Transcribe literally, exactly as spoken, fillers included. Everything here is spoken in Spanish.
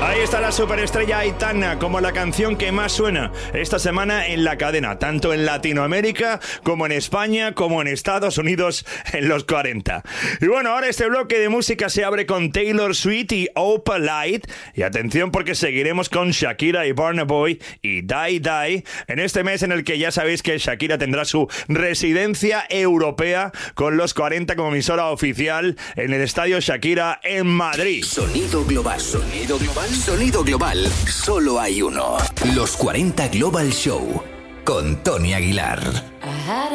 Ahí está la superestrella Aitana, como la canción que más suena esta semana en la cadena, tanto en Latinoamérica como en España, como en Estados Unidos en los cuarenta. Y bueno, ahora este bloque de música se abre con Taylor Swift y Opalite. Y atención, porque seguiremos con Shakira y Burna Boy y Die Die en este mes en el que ya sabéis que Shakira tendrá su residencia europea con los cuarenta como emisora oficial en el Estadio Shakira en Madrid. Sonido global, sonido global. Sonido global, solo hay uno. Los cuarenta Global Show, con Tony Aguilar.